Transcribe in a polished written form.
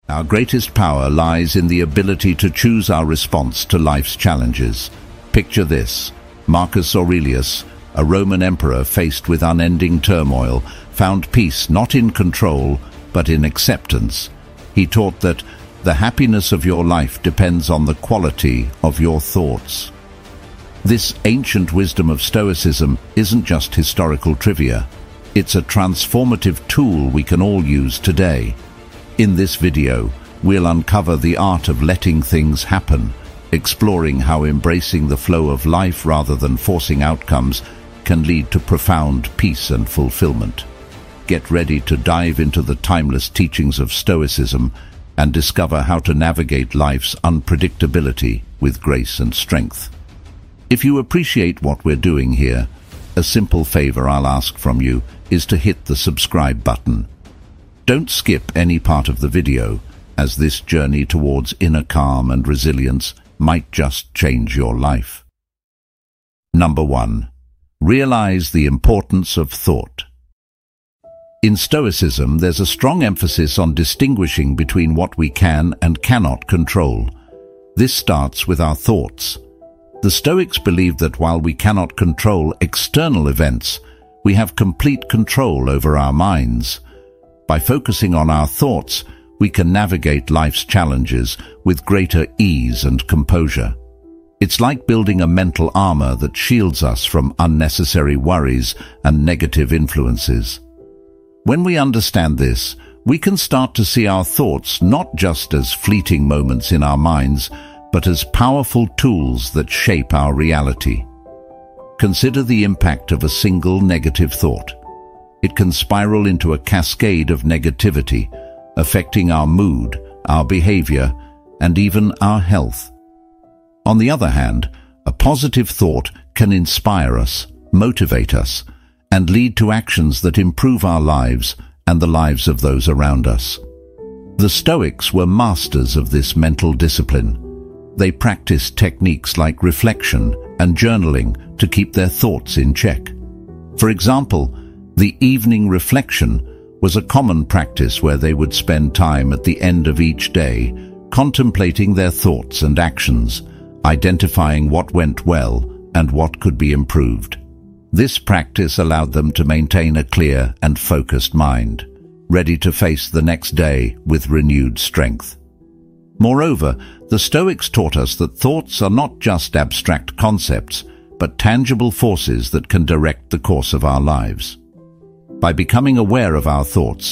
Our greatest power lies in the ability to choose our response to life's challenges. Picture this: Marcus Aurelius, a Roman emperor faced with unending turmoil, found peace not in control, but in acceptance. He taught that the happiness of your life depends on the quality of your thoughts. This ancient wisdom of Stoicism isn't just historical trivia. It's a transformative tool we can all use today. In this video, we'll uncover the art of letting things happen, exploring how embracing the flow of life rather than forcing outcomes can lead to profound peace and fulfillment. Get ready to dive into the timeless teachings of Stoicism and discover how to navigate life's unpredictability with grace and strength. If you appreciate what we're doing here, a simple favor I'll ask from you is to hit the subscribe button. Don't skip any part of the video, as this journey towards inner calm and resilience might just change your life. Number 1. Realize the importance of thought. In Stoicism, there's a strong emphasis on distinguishing between what we can and cannot control. This starts with our thoughts. The Stoics believe that while we cannot control external events, we have complete control over our minds. By focusing on our thoughts, we can navigate life's challenges with greater ease and composure. It's like building a mental armor that shields us from unnecessary worries and negative influences. When we understand this, we can start to see our thoughts not just as fleeting moments in our minds, but as powerful tools that shape our reality. Consider the impact of a single negative thought. It can spiral into a cascade of negativity, affecting our mood, our behavior, and even our health. On the other hand, a positive thought can inspire us, motivate us, and lead to actions that improve our lives and the lives of those around us. The Stoics were masters of this mental discipline. They practiced techniques like reflection and journaling to keep their thoughts in check. For example, the evening reflection was a common practice where they would spend time at the end of each day contemplating their thoughts and actions, identifying what went well and what could be improved. This practice allowed them to maintain a clear and focused mind, ready to face the next day with renewed strength. Moreover, the Stoics taught us that thoughts are not just abstract concepts, but tangible forces that can direct the course of our lives. By becoming aware of our thoughts,